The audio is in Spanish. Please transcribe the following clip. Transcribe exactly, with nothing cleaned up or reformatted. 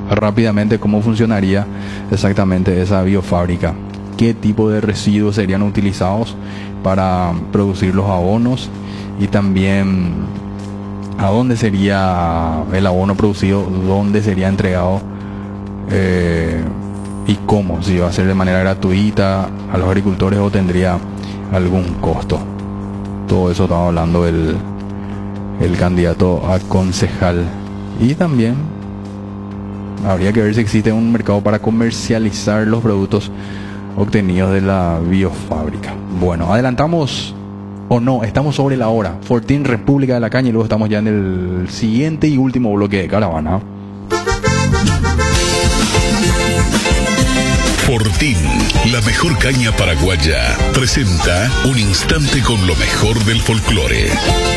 rápidamente cómo funcionaría exactamente esa biofábrica, qué tipo de residuos serían utilizados para producir los abonos y también a dónde sería el abono producido, dónde sería entregado eh, y cómo, si va a ser de manera gratuita a los agricultores o tendría algún costo. Todo eso estamos hablando el, el candidato a concejal. Y también habría que ver si existe un mercado para comercializar los productos obtenidos de la biofábrica. Bueno, adelantamos o no, estamos sobre la hora. Fortín, República de la Caña, y luego estamos ya en el siguiente y último bloque de Caravana. Fortín, la mejor caña paraguaya, presenta un instante con lo mejor del folclore.